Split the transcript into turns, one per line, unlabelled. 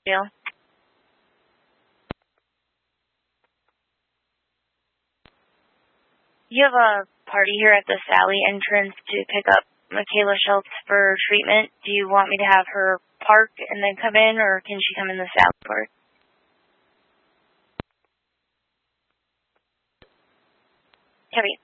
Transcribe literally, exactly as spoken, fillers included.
Jill. You have a party here at the Sally entrance to pick up Michaela Schultz for treatment. Do you want me to have her park and then come in, or can she come in the Sally part? Copy.